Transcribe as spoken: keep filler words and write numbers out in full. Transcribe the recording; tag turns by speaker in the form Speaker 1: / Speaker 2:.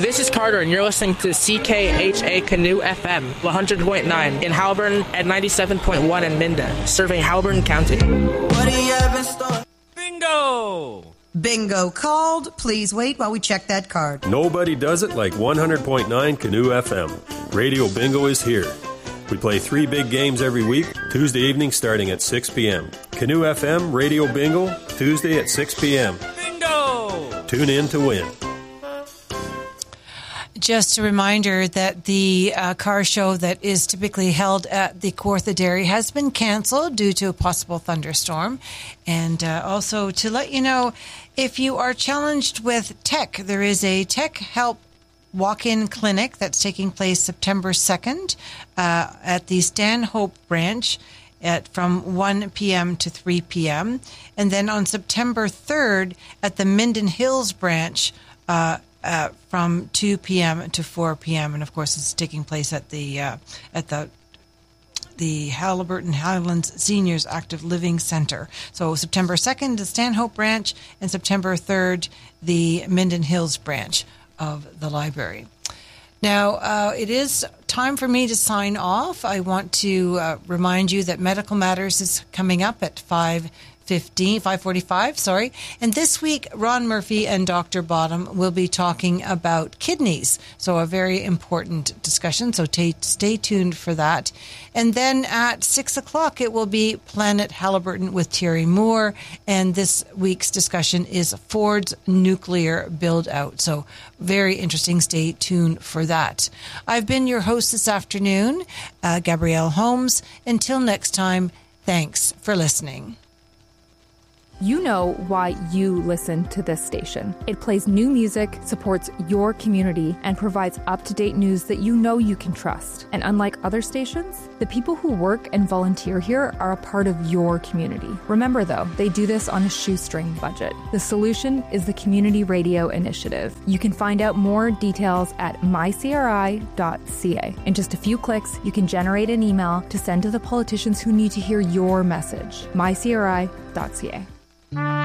Speaker 1: This is Carter, and you're listening to C K H A Canoe F M, one hundred point nine in Haliburton and ninety-seven point one in Minden, serving Haliburton County.
Speaker 2: What do you have in store?
Speaker 3: Bingo!
Speaker 4: Bingo called. Please wait while we check that card.
Speaker 5: Nobody does it like one hundred point nine Canoe F M. Radio Bingo is here. We play three big games every week, Tuesday evening starting at six p.m. Canoe F M Radio Bingo, Tuesday at six p.m.
Speaker 3: Bingo!
Speaker 5: Tune in to win.
Speaker 6: Just a reminder that the uh, car show that is typically held at the Kawartha Dairy has been canceled due to a possible thunderstorm. And uh, also to let you know, if you are challenged with tech, there is a tech help walk-in clinic that's taking place September second uh, at the Stanhope branch at from one p.m. to three p.m. And then on September third at the Minden Hills branch uh, uh, from two p.m. to four p.m. And of course, it's taking place at the uh, at the the Haliburton Highlands Seniors Active Living Center. So September second, the Stanhope branch, and September third, the Minden Hills branch of the library. Now, uh, it is time for me to sign off. I want to uh, remind you that Medical Matters is coming up at five fifteen, five forty-five, sorry. And this week, Ron Murphy and Doctor Bottom will be talking about kidneys. So a very important discussion. So t- stay tuned for that. And then at six o'clock, it will be Planet Haliburton with Thierry Moore. And this week's discussion is Ford's nuclear build-out. So very interesting. Stay tuned for that. I've been your host this afternoon, uh, Gabrielle Holmes. Until next time, thanks for listening.
Speaker 7: You know why you listen to this station. It plays new music, supports your community, and provides up-to-date news that you know you can trust. And unlike other stations, the people who work and volunteer here are a part of your community. Remember, though, they do this on a shoestring budget. The solution is the Community Radio Initiative. You can find out more details at my c r i dot c a. In just a few clicks, you can generate an email to send to the politicians who need to hear your message. my c r i dot c a.